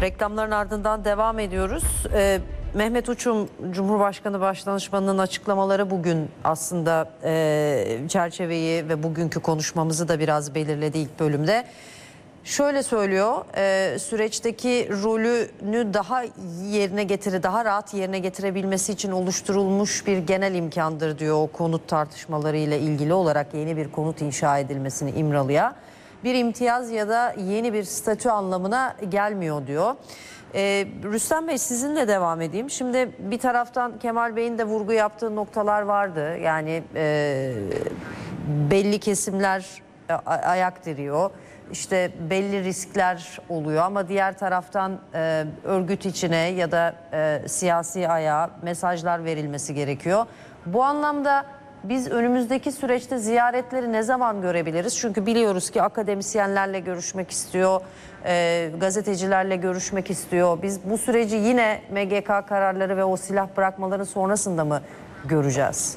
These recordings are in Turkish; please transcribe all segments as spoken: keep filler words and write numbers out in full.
Reklamların ardından devam ediyoruz. Ee, Mehmet Uçum, Cumhurbaşkanı Başdanışmanı'nın açıklamaları bugün aslında e, çerçeveyi ve bugünkü konuşmamızı da biraz belirledi ilk bölümde. Şöyle söylüyor, e, süreçteki rolünü daha yerine getire, daha rahat yerine getirebilmesi için oluşturulmuş bir genel imkandır diyor o konut tartışmaları ile ilgili olarak yeni bir konut inşa edilmesini İmralı'ya. Bir imtiyaz ya da yeni bir statü anlamına gelmiyor diyor. Ee, Rüstem Bey, sizinle devam edeyim. Şimdi bir taraftan Kemal Bey'in de vurgu yaptığı noktalar vardı. Yani e, belli kesimler e, ayak diriyor. İşte belli riskler oluyor ama diğer taraftan e, örgüt içine ya da e, siyasi ayağa mesajlar verilmesi gerekiyor. Bu anlamda biz önümüzdeki süreçte ziyaretleri ne zaman görebiliriz? Çünkü biliyoruz ki akademisyenlerle görüşmek istiyor, e, gazetecilerle görüşmek istiyor. Biz bu süreci yine M G K kararları ve o silah bırakmaların sonrasında mı göreceğiz?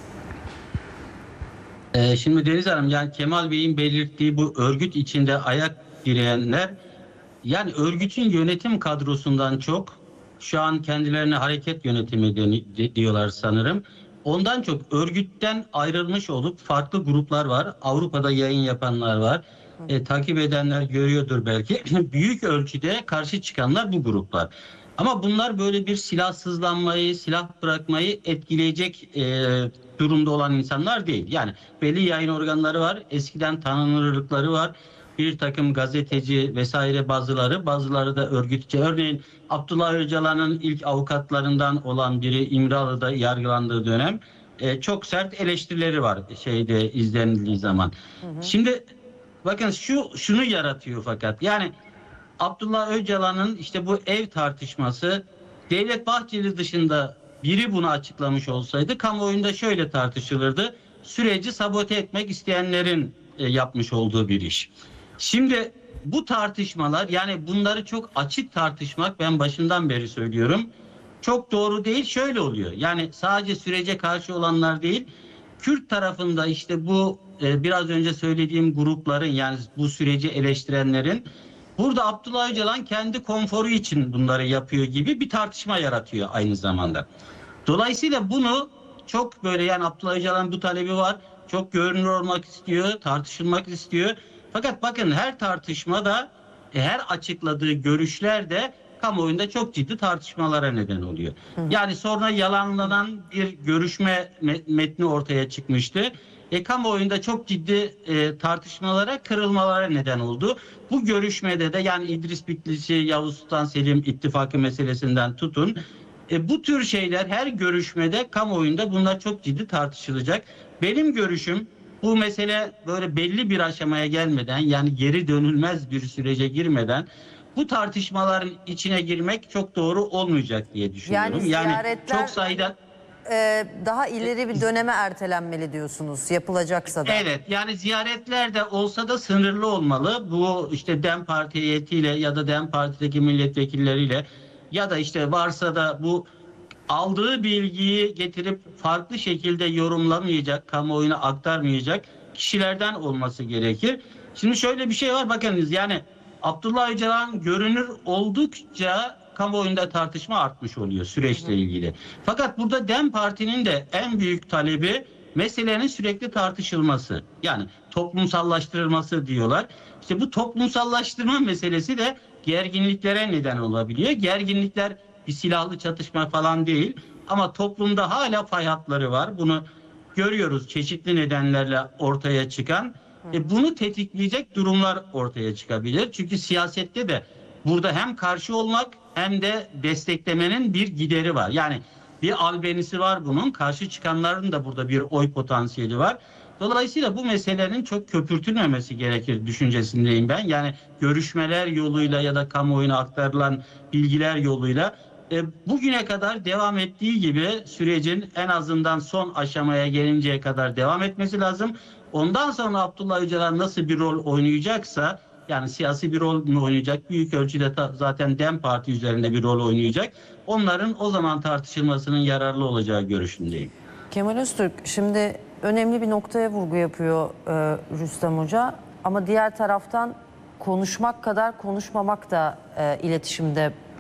Ee, şimdi Deniz Hanım, yani Kemal Bey'in belirttiği bu örgüt içinde ayak direyenler, yani örgütün yönetim kadrosundan çok, şu an kendilerine hareket yönetimi diyorlar sanırım. Ondan çok örgütten ayrılmış olup farklı gruplar var. Avrupa'da yayın yapanlar var. E, takip edenler görüyordur belki. Büyük ölçüde karşı çıkanlar bu gruplar. Ama bunlar böyle bir silahsızlanmayı, silah bırakmayı etkileyecek e, durumda olan insanlar değil. Yani belli yayın organları var. Eskiden tanınırlıkları var. Bir takım gazeteci vesaire bazıları, bazıları da örgütçü. Örneğin Abdullah Öcalan'ın ilk avukatlarından olan biri İmralı'da yargılandığı dönem e, çok sert eleştirileri var şeyde izlenildiği zaman. Hı hı. Şimdi bakın şu şunu yaratıyor fakat yani Abdullah Öcalan'ın işte bu ev tartışması, Devlet Bahçeli dışında biri bunu açıklamış olsaydı kamuoyunda şöyle tartışılırdı: süreci sabote etmek isteyenlerin e, yapmış olduğu bir iş. Şimdi bu tartışmalar, yani bunları çok açık tartışmak, ben başından beri söylüyorum, çok doğru değil. Şöyle oluyor: yani sadece sürece karşı olanlar değil, Kürt tarafında işte bu e, biraz önce söylediğim grupların, yani bu süreci eleştirenlerin, burada Abdullah Öcalan kendi konforu için bunları yapıyor gibi bir tartışma yaratıyor aynı zamanda. Dolayısıyla bunu çok böyle, yani Abdullah Öcalan bu talebi var. Çok görünür olmak istiyor, tartışılmak istiyor. Fakat bakın, her tartışmada, her açıkladığı görüşler de kamuoyunda çok ciddi tartışmalara neden oluyor. Hı. Yani sonra yalanlanan bir görüşme metni ortaya çıkmıştı. E, kamuoyunda çok ciddi e, tartışmalara, kırılmalara neden oldu. Bu görüşmede de, yani İdris Bitlisi, Yavuz Sultan Selim ittifakı meselesinden tutun, e, bu tür şeyler her görüşmede kamuoyunda bunlar çok ciddi tartışılacak. Benim görüşüm, bu mesele böyle belli bir aşamaya gelmeden, yani geri dönülmez bir sürece girmeden bu tartışmaların içine girmek çok doğru olmayacak diye düşünüyorum. Yani, yani çok sayıda e, daha ileri bir döneme ertelenmeli diyorsunuz, yapılacaksa da. Evet, yani ziyaretler de olsa da sınırlı olmalı. Bu işte DEM Parti heyetiyle ya da DEM Parti'deki milletvekilleriyle, ya da işte varsa da bu aldığı bilgiyi getirip farklı şekilde yorumlamayacak, kamuoyuna aktarmayacak kişilerden olması gerekir. Şimdi şöyle bir şey var, bakınız, yani Abdullah Öcalan görünür oldukça kamuoyunda tartışma artmış oluyor süreçle ilgili. Fakat burada DEM Parti'nin de en büyük talebi meselenin sürekli tartışılması. Yani toplumsallaştırılması diyorlar. İşte bu toplumsallaştırma meselesi de gerginliklere neden olabiliyor. Gerginlikler bir silahlı çatışma falan değil, ama toplumda hala fay hatları var. Bunu görüyoruz, çeşitli nedenlerle ortaya çıkan. E bunu tetikleyecek durumlar ortaya çıkabilir. Çünkü siyasette de burada hem karşı olmak hem de desteklemenin bir gideri var. Yani bir albenisi var bunun. Karşı çıkanların da burada bir oy potansiyeli var. Dolayısıyla bu meselenin çok köpürtülmemesi gerekir düşüncesindeyim ben. Yani görüşmeler yoluyla ya da kamuoyuna aktarılan bilgiler yoluyla e, bugüne kadar devam ettiği gibi sürecin en azından son aşamaya gelinceye kadar devam etmesi lazım. Ondan sonra Abdullah Öcalan nasıl bir rol oynayacaksa, yani siyasi bir rol mü oynayacak, büyük ölçüde zaten DEM Parti üzerinde bir rol oynayacak, onların o zaman tartışılmasının yararlı olacağı görüşündeyim. Kemal Öztürk, şimdi önemli bir noktaya vurgu yapıyor e, Rüstem Hoca, ama diğer taraftan konuşmak kadar konuşmamak da e, iletişimde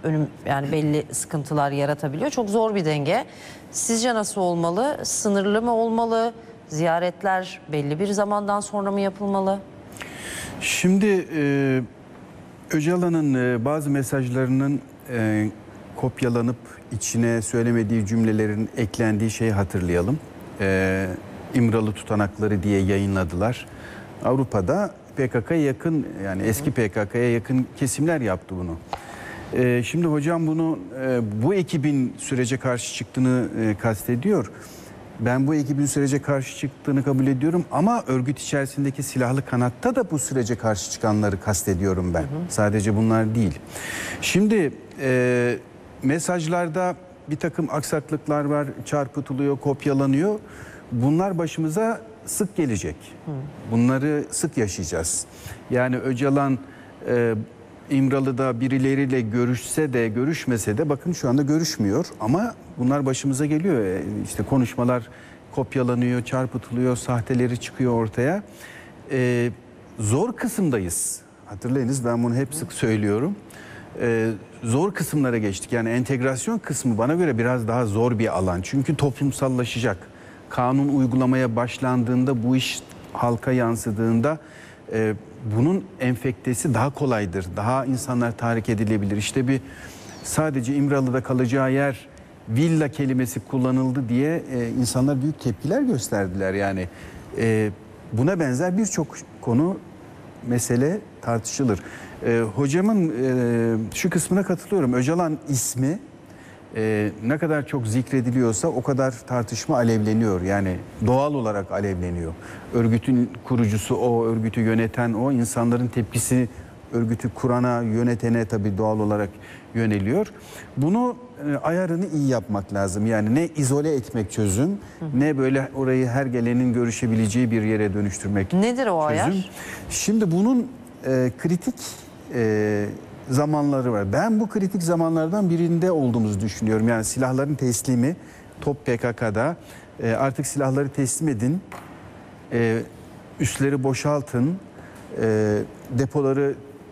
önüm yani belli sıkıntılar yaratabiliyor. Çok zor bir denge. Sizce nasıl olmalı? Sınırlı mı olmalı? Ziyaretler belli bir zamandan sonra mı yapılmalı? Şimdi e, Öcalan'ın e, bazı mesajlarının e, kopyalanıp içine söylemediği cümlelerin eklendiği şeyi hatırlayalım. E, İmralı tutanakları diye yayınladılar. Avrupa'da P K K'ya yakın, yani eski P K K'ya yakın kesimler yaptı bunu. E, şimdi hocam bunu e, bu ekibin sürece karşı çıktığını e, kastediyor. Ben bu ekibin sürece karşı çıktığını kabul ediyorum ama örgüt içerisindeki silahlı kanatta da bu sürece karşı çıkanları kastediyorum ben. Hı hı. Sadece bunlar değil. Şimdi e, mesajlarda bir takım aksaklıklar var, çarpıtılıyor, kopyalanıyor. Bunlar başımıza sık gelecek. Hı. Bunları sık yaşayacağız. Yani Öcalan e, İmralı'da birileriyle görüşse de görüşmese de bakın şu anda görüşmüyor ama bunlar başımıza geliyor. İşte konuşmalar kopyalanıyor, çarpıtılıyor, sahteleri çıkıyor ortaya. Ee, zor kısımdayız. Hatırlayınız, ben bunu hep sık söylüyorum. Ee, zor kısımlara geçtik. Yani entegrasyon kısmı bana göre biraz daha zor bir alan. Çünkü toplumsallaşacak. Kanun uygulamaya başlandığında, bu iş halka yansıdığında e, bunun enfektesi daha kolaydır. Daha insanlar tahrik edilebilir. İşte bir sadece İmralı'da kalacağı yer villa kelimesi kullanıldı diye e, insanlar büyük tepkiler gösterdiler. Yani e, buna benzer birçok konu, mesele tartışılır. E, hocamın e, şu kısmına katılıyorum. Öcalan ismi e, ne kadar çok zikrediliyorsa o kadar tartışma alevleniyor. Yani doğal olarak alevleniyor. Örgütün kurucusu o, örgütü yöneten o, insanların tepkisi örgütü kurana, yönetene tabii doğal olarak yöneliyor. Bunu e, ayarını iyi yapmak lazım. Yani ne izole etmek çözüm, hı hı. ne böyle orayı her gelenin görüşebileceği bir yere dönüştürmek Nedir o çözüm. ayar? Şimdi bunun e, kritik e, zamanları var. Ben bu kritik zamanlardan birinde olduğumuzu düşünüyorum. Yani silahların teslimi, Top P K K'da e, artık silahları teslim edin, e, üsleri boşaltın, e, depoları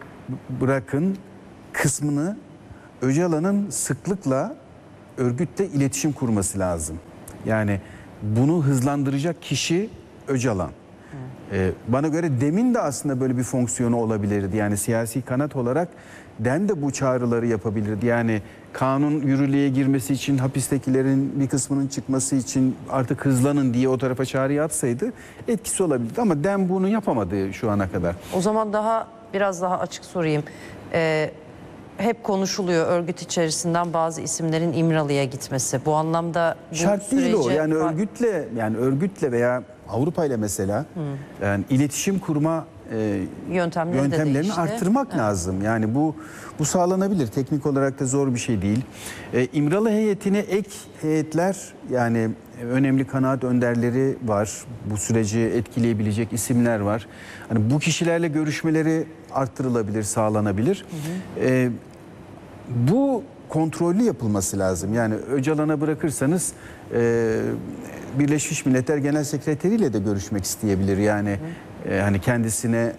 bırakın kısmını Öcalan'ın sıklıkla örgütle iletişim kurması lazım. Yani bunu hızlandıracak kişi Öcalan. Ee, bana göre demin de aslında böyle bir fonksiyonu olabilirdi. Yani siyasi kanat olarak den de bu çağrıları yapabilirdi. Yani kanun yürürlüğe girmesi için, hapistekilerin bir kısmının çıkması için artık hızlanın diye o tarafa çağrıyı atsaydı etkisi olabilirdi. Ama den bunu yapamadı şu ana kadar. O zaman daha biraz daha açık sorayım. Ee, hep konuşuluyor örgüt içerisinden bazı isimlerin İmralı'ya gitmesi. Bu anlamda bu şart değil o. Yani fa- örgütle, yani örgütle veya Avrupa ile mesela Hı. yani iletişim kurma e, Yöntemleri de yöntemlerini değişti. arttırmak Evet. lazım. Yani bu bu sağlanabilir. Teknik olarak da zor bir şey değil. E, İmralı heyetine ek heyetler, yani önemli kanaat önderleri var. Bu süreci etkileyebilecek isimler var. Hani bu kişilerle görüşmeleri arttırılabilir, sağlanabilir. Hı hı. E, bu kontrollü yapılması lazım. Yani Öcalan'a bırakırsanız e, Birleşmiş Milletler Genel Sekreteri ile de görüşmek isteyebilir. Yani e, hani kendisine e,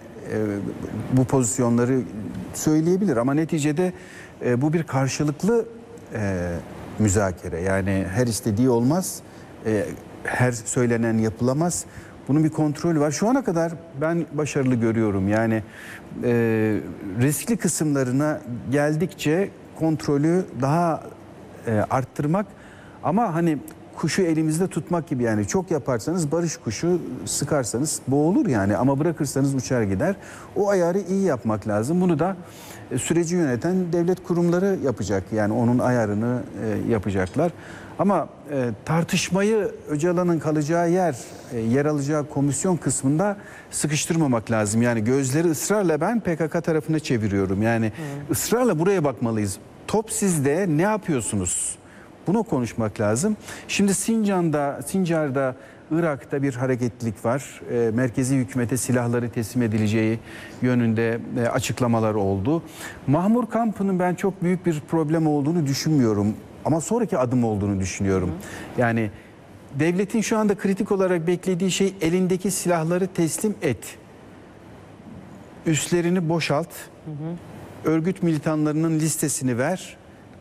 bu pozisyonları söyleyebilir ama neticede e, bu bir karşılıklı e, müzakere. Yani her istediği olmaz, e, her söylenen yapılamaz. Bunun bir kontrolü var. Şu ana kadar ben başarılı görüyorum. Yani e, riskli kısımlarına geldikçe kontrolü daha e, arttırmak, ama hani kuşu elimizde tutmak gibi, yani çok yaparsanız barış kuşu, sıkarsanız boğulur yani, ama bırakırsanız uçar gider. O ayarı iyi yapmak lazım. Bunu da e, süreci yöneten devlet kurumları yapacak. Yani onun ayarını e, yapacaklar. Ama e, tartışmayı Öcalan'ın kalacağı yer, e, yer alacağı komisyon kısmında sıkıştırmamak lazım. Yani gözleri ısrarla ben P K K tarafına çeviriyorum. Yani Hı. ısrarla buraya bakmalıyız. Top sizde, ne yapıyorsunuz? Bunu konuşmak lazım. Şimdi Sincan'da, Sincar'da, Irak'ta bir hareketlilik var. E, merkezi hükümete silahları teslim edileceği yönünde e, açıklamalar oldu. Mahmur kampının ben çok büyük bir problem olduğunu düşünmüyorum. Ama sonraki adım olduğunu düşünüyorum. Hı. Yani devletin şu anda kritik olarak beklediği şey, elindeki silahları teslim et. Üslerini boşalt. Hı hı. Örgüt militanlarının listesini ver.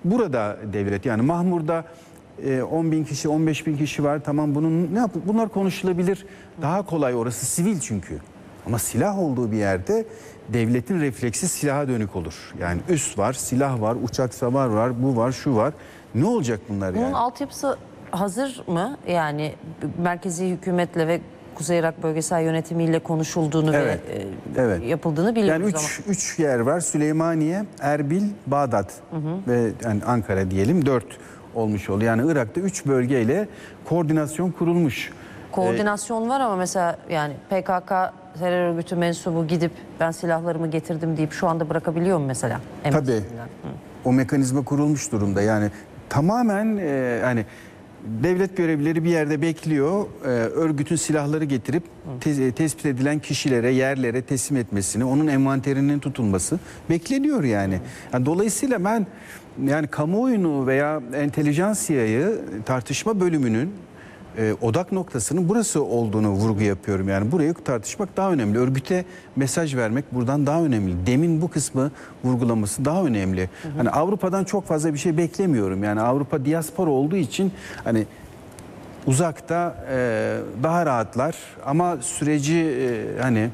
burada devlet. Yani Mahmur'da e, on bin kişi, on beş bin kişi var. Tamam, bunun ne yap bunlar konuşulabilir. Daha kolay, orası sivil çünkü. Ama silah olduğu bir yerde devletin refleksi silaha dönük olur. Yani üs var, silah var, uçak savar var, bu var, şu var. Ne olacak bunlar Bunun yani? altyapısı hazır mı? Yani merkezi hükümetle ve Kuzey Irak Bölgesel Yönetimiyle konuşulduğunu Evet, ve e, evet. yapıldığını biliyoruz Yani ama. üç, üç yer var. Süleymaniye, Erbil, Bağdat ve yani Ankara diyelim dört olmuş oldu. Yani Irak'ta üç bölgeyle koordinasyon kurulmuş. Koordinasyon var ama mesela yani P K K terör örgütü mensubu gidip ben silahlarımı getirdim deyip şu anda bırakabiliyor mu mesela? En Tabii. basitinden? Hı. O mekanizma kurulmuş durumda. Yani tamamen e, hani devlet görevlileri bir yerde bekliyor. E, örgütün silahları getirip te- tespit edilen kişilere, yerlere teslim etmesini, onun envanterinin tutulması bekleniyor yani. Yani dolayısıyla ben yani kamuoyunu veya entelijansiyayı tartışma bölümünün e, odak noktasının burası olduğunu vurgu yapıyorum. Yani burayı tartışmak daha önemli. Örgüte mesaj vermek buradan daha önemli. Demin bu kısmı vurgulaması daha önemli. Hı hı. Hani Avrupa'dan çok fazla bir şey beklemiyorum. Yani Avrupa diaspora olduğu için hani uzakta e, daha rahatlar ama süreci e, hani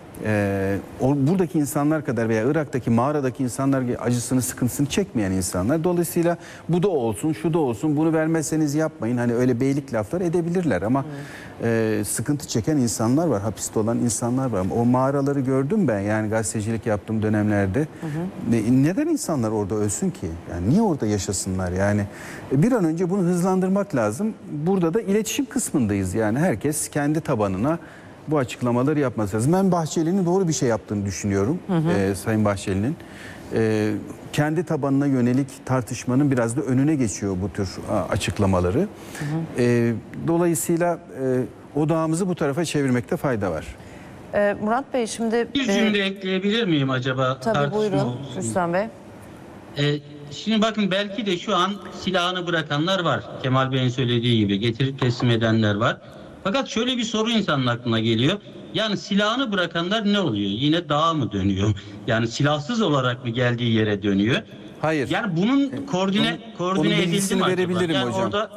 e, o, buradaki insanlar kadar veya Irak'taki mağaradaki insanlar gibi acısını sıkıntısını çekmeyen insanlar. Dolayısıyla bu da olsun, şu da olsun, bunu vermezseniz yapmayın. Hani öyle beylik laflar edebilirler ama e, sıkıntı çeken insanlar var, hapiste olan insanlar var. O mağaraları gördüm ben yani gazetecilik yaptığım dönemlerde. Hı hı. Ne, neden insanlar orada ölsün ki? Yani niye orada yaşasınlar? Yani bir an önce bunu hızlandırmak lazım. Burada da iletişim kısmındayız. Yani herkes kendi tabanına bu açıklamaları yapması lazım. Ben Bahçeli'nin doğru bir şey yaptığını düşünüyorum. Hı hı. E, Sayın Bahçeli'nin. E, kendi tabanına yönelik tartışmanın biraz da önüne geçiyor bu tür a, açıklamaları. Hı hı. E, dolayısıyla e, odağımızı bu tarafa çevirmekte fayda var. Ee, Murat Bey şimdi... Bir e, cümle ekleyebilir miyim acaba? Tabii Tartışma buyurun olsun. Rüstem Bey. Ee, şimdi bakın belki de şu an silahını bırakanlar var. Kemal Bey'in söylediği gibi getirip teslim edenler var. Fakat şöyle bir soru insanın aklına geliyor. Yani silahını bırakanlar ne oluyor? Yine dağa mı dönüyor? Yani silahsız olarak mı geldiği yere dönüyor? Hayır. Yani bunun koordine Onun- koordine onun edildi bilgisini mi acaba? verebilirim Yani hocam. orada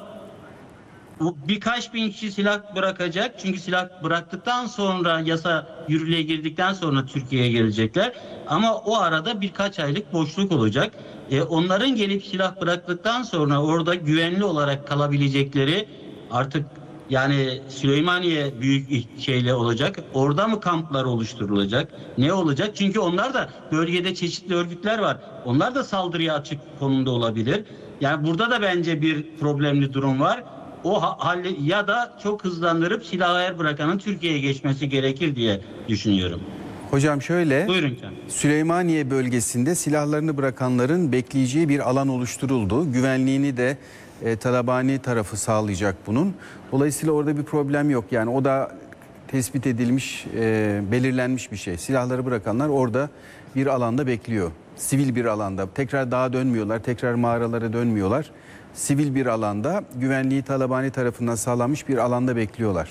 o birkaç bin kişi silah bırakacak. Çünkü silah bıraktıktan sonra yasa yürürlüğe girdikten sonra Türkiye'ye gelecekler. Ama o arada birkaç aylık boşluk olacak. E, onların gelip silah bıraktıktan sonra orada güvenli olarak kalabilecekleri artık yani Süleymaniye büyük şeyle olacak. Orada mı kamplar oluşturulacak? Ne olacak? Çünkü onlar da bölgede çeşitli örgütler var. Onlar da saldırıya açık konumda olabilir. Yani burada da bence bir problemli durum var. O halle ya da çok hızlandırıp silahı er bırakanın Türkiye'ye geçmesi gerekir diye düşünüyorum. Hocam şöyle, Buyurun canım. Süleymaniye bölgesinde silahlarını bırakanların bekleyeceği bir alan oluşturuldu. Güvenliğini de e, Talabani tarafı sağlayacak bunun. Dolayısıyla orada bir problem yok. Yani o da tespit edilmiş, e, belirlenmiş bir şey. Silahları bırakanlar orada bir alanda bekliyor. Sivil bir alanda. Tekrar dağa dönmüyorlar, tekrar mağaralara dönmüyorlar. Sivil bir alanda, güvenliği Talabani tarafından sağlanmış bir alanda bekliyorlar.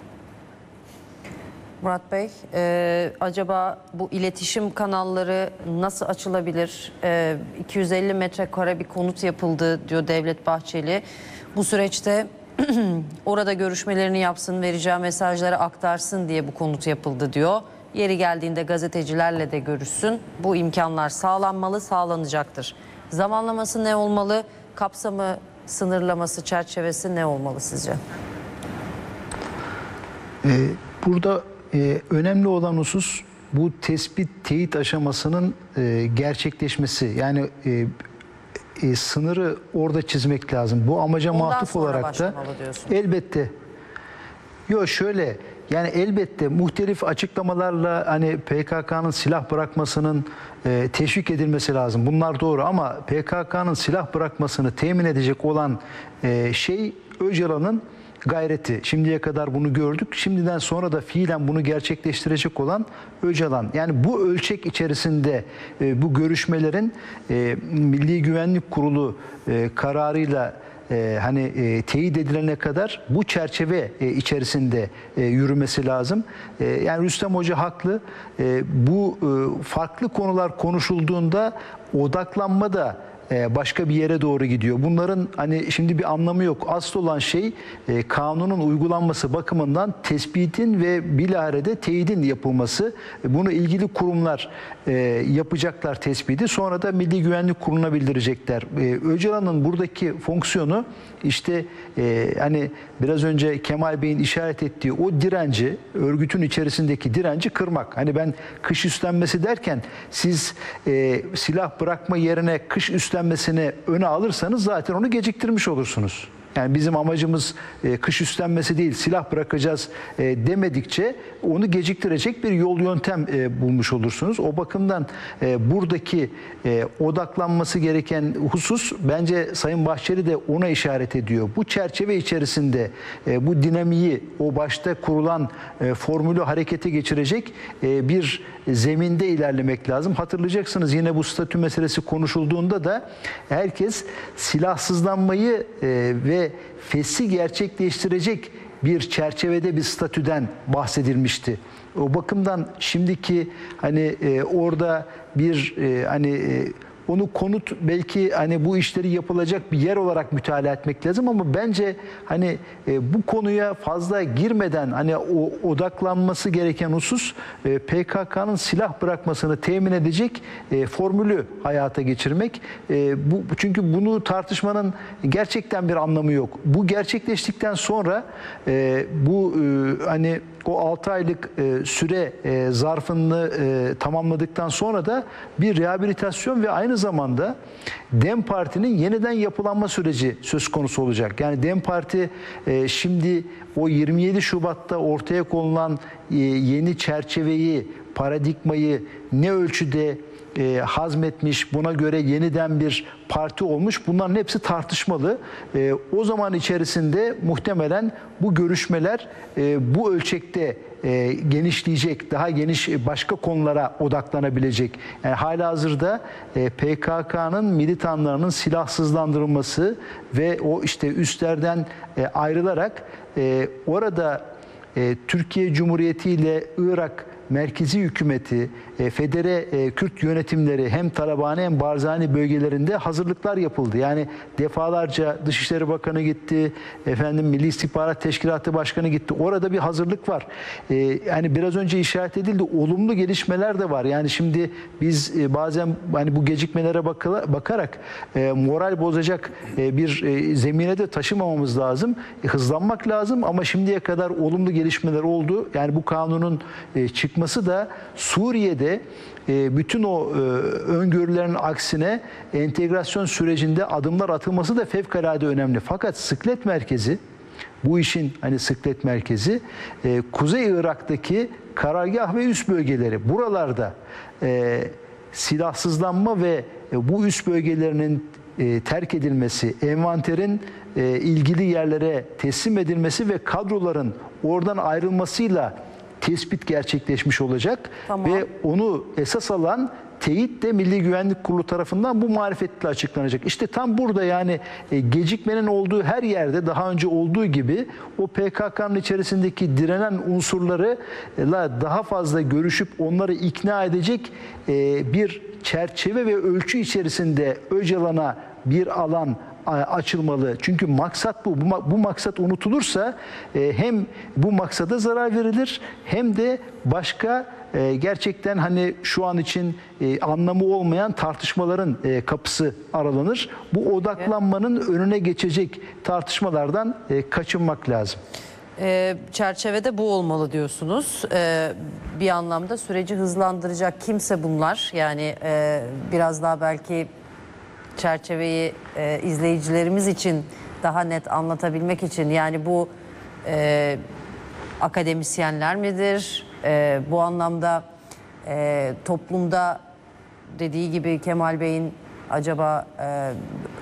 Murat Bey, e, acaba bu iletişim kanalları nasıl açılabilir? E, iki yüz elli metrekare bir konut yapıldı diyor Devlet Bahçeli. Bu süreçte orada görüşmelerini yapsın, vereceği mesajları aktarsın diye bu konut yapıldı diyor. Yeri geldiğinde gazetecilerle de görüşsün. Bu imkanlar sağlanmalı, sağlanacaktır. Zamanlaması ne olmalı? Kapsamı, sınırlaması, çerçevesi ne olmalı sizce? Ee, burada e, önemli olan husus bu tespit, teyit aşamasının e, gerçekleşmesi. Yani e, e, sınırı orada çizmek lazım. Bu amaca Ondan matuf sonra olarak da başlamalı diyorsun. elbette. Yok şöyle, yani elbette muhtelif açıklamalarla hani P K K'nın silah bırakmasının e, teşvik edilmesi lazım. Bunlar doğru ama P K K'nın silah bırakmasını temin edecek olan e, şey Öcalan'ın gayreti. Şimdiye kadar bunu gördük. Şimdiden sonra da fiilen bunu gerçekleştirecek olan Öcalan. Yani bu ölçek içerisinde e, bu görüşmelerin e, Milli Güvenlik Kurulu e, kararıyla e, hani e, teyit edilene kadar bu çerçeve e, içerisinde e, yürümesi lazım. E, yani Rüstem Hoca haklı. E, bu e, farklı konular konuşulduğunda odaklanma da e, başka bir yere doğru gidiyor. Bunların hani şimdi bir anlamı yok. Asıl olan şey e, kanunun uygulanması bakımından tespitin ve bilahare teyidin yapılması. E, bunu ilgili kurumlar e, yapacaklar tespiti. Sonra da Milli Güvenlik Kurulu'na bildirecekler. E, Öcalan'ın buradaki fonksiyonu işte e, hani biraz önce Kemal Bey'in işaret ettiği o direnci, örgütün içerisindeki direnci kırmak. Hani ben kış üstlenmesi derken siz e, silah bırakma yerine kış üstlenmesini öne alırsanız zaten onu geciktirmiş olursunuz. Yani bizim amacımız e, kış üstlenmesi değil, silah bırakacağız e, demedikçe onu geciktirecek bir yol yöntem e, bulmuş olursunuz. O bakımdan e, buradaki e, odaklanması gereken husus bence Sayın Bahçeli de ona işaret ediyor. Bu çerçeve içerisinde e, bu dinamiği, o başta kurulan e, formülü harekete geçirecek e, bir zeminde ilerlemek lazım. Hatırlayacaksınız yine bu statü meselesi konuşulduğunda da herkes silahsızlanmayı e, ve feshi gerçekleştirecek bir çerçevede bir statüden bahsedilmişti. O bakımdan şimdiki hani e, orada bir e, hani e, onu konut belki hani bu işleri yapılacak bir yer olarak mütalaa etmek lazım ama bence hani e, bu konuya fazla girmeden hani o odaklanması gereken husus e, P K K'nın silah bırakmasını temin edecek e, formülü hayata geçirmek. E, bu çünkü bunu tartışmanın gerçekten bir anlamı yok. Bu gerçekleştikten sonra e, bu e, hani o altı aylık e, süre e, zarfını e, tamamladıktan sonra da bir rehabilitasyon ve aynı zamanda DEM Parti'nin yeniden yapılanma süreci söz konusu olacak. Yani DEM Parti e, şimdi o yirmi yedi Şubat'ta ortaya konulan e, yeni çerçeveyi, paradigmayı ne ölçüde e, hazmetmiş, buna göre yeniden bir parti olmuş. Bunların hepsi tartışmalı. E, o zaman içerisinde muhtemelen bu görüşmeler e, bu ölçekte e, genişleyecek, daha geniş başka konulara odaklanabilecek. Yani halihazırda e, P K K'nın militanlarının silahsızlandırılması ve o işte üstlerden e, ayrılarak e, orada e, Türkiye Cumhuriyeti ile Irak merkezi hükümeti, e, federe e, Kürt yönetimleri hem Talabani hem Barzani bölgelerinde hazırlıklar yapıldı. Yani defalarca Dışişleri Bakanı gitti, efendim Milli İstihbarat Teşkilatı Başkanı gitti. Orada bir hazırlık var. E, yani biraz önce işaret edildi. Olumlu gelişmeler de var. Yani şimdi biz e, bazen hani bu gecikmelere bakala, bakarak e, moral bozacak e, bir e, zemine de taşımamamız lazım. E, hızlanmak lazım ama şimdiye kadar olumlu gelişmeler oldu. Yani bu kanunun e, çıkması da Suriye'de e, bütün o e, öngörülerin aksine entegrasyon sürecinde adımlar atılması da fevkalade önemli. Fakat sıklet merkezi, bu işin hani sıklet merkezi e, Kuzey Irak'taki karargah ve üst bölgeleri. Buralarda e, silahsızlanma ve e, bu üst bölgelerinin e, terk edilmesi, envanterin e, ilgili yerlere teslim edilmesi ve kadroların oradan ayrılmasıyla tespit gerçekleşmiş olacak. Tamam. Ve onu esas alan teyit de Milli Güvenlik Kurulu tarafından bu marifetle açıklanacak. İşte tam burada yani e, gecikmenin olduğu her yerde daha önce olduğu gibi o P K K'nın içerisindeki direnen unsurlarla daha fazla görüşüp onları ikna edecek e, bir çerçeve ve ölçü içerisinde Öcalan'a bir alan açılmalı. Çünkü maksat bu. Bu, bu maksat unutulursa e, hem bu maksada zarar verilir hem de başka e, gerçekten hani şu an için e, anlamı olmayan tartışmaların e, kapısı aralanır. Bu odaklanmanın önüne geçecek tartışmalardan e, kaçınmak lazım. E, çerçevede bu olmalı diyorsunuz. E, bir anlamda süreci hızlandıracak kimse bunlar. Yani e, biraz daha belki çerçeveyi e, izleyicilerimiz için daha net anlatabilmek için, yani bu e, akademisyenler midir? E, bu anlamda e, toplumda dediği gibi Kemal Bey'in acaba e,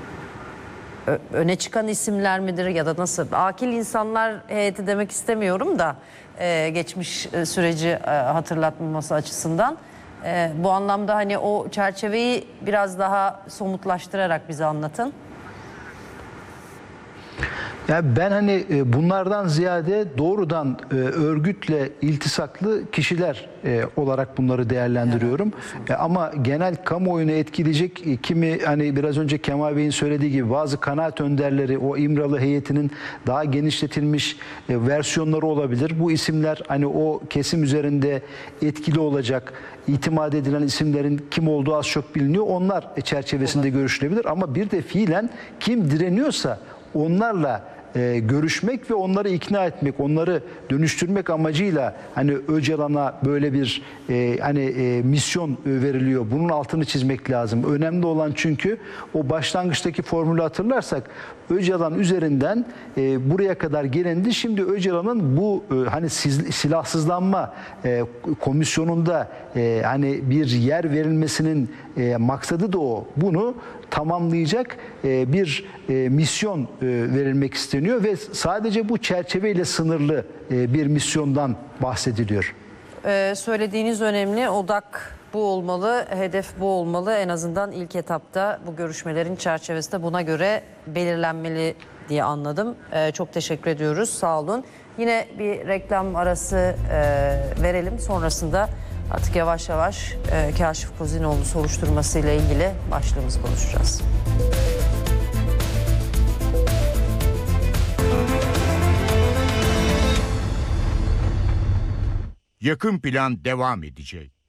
öne çıkan isimler midir ya da nasıl? Akil insanlar heyeti demek istemiyorum da e, geçmiş süreci e, hatırlatmaması açısından. Ee, bu anlamda hani o çerçeveyi biraz daha somutlaştırarak bize anlatın. Ya ben hani e, bunlardan ziyade doğrudan e, örgütle iltisaklı kişiler e, olarak bunları değerlendiriyorum. E, ama genel kamuoyunu etkileyecek e, kimi hani biraz önce Kemal Bey'in söylediği gibi bazı kanaat önderleri, o İmralı heyetinin daha genişletilmiş e, versiyonları olabilir. Bu isimler hani o kesim üzerinde etkili olacak, itimat edilen isimlerin kim olduğu az çok biliniyor. Onlar çerçevesinde görüşülebilir ama bir de fiilen kim direniyorsa onlarla e, görüşmek ve onları ikna etmek, onları dönüştürmek amacıyla hani Öcalan'a böyle bir e, hani e, misyon veriliyor. Bunun altını çizmek lazım. Önemli olan çünkü o başlangıçtaki formülü hatırlarsak Öcalan üzerinden e, buraya kadar gelendi. Şimdi Öcalan'ın bu e, hani siz, silahsızlanma e, komisyonunda e, hani bir yer verilmesinin e, maksadı da o. Bunu tamamlayacak e, bir e, misyon e, verilmek isteniyor ve sadece bu çerçeveyle sınırlı e, bir misyondan bahsediliyor. Ee, söylediğiniz önemli. Odak bu olmalı, hedef bu olmalı. En azından ilk etapta bu görüşmelerin çerçevesinde buna göre belirlenmeli diye anladım. Ee, çok teşekkür ediyoruz. Sağ olun. Yine bir reklam arası e, verelim. Sonrasında artık yavaş yavaş e, Kaşif Kozinoğlu soruşturması ile ilgili başlığımızı konuşacağız. Yakın Plan devam edecek.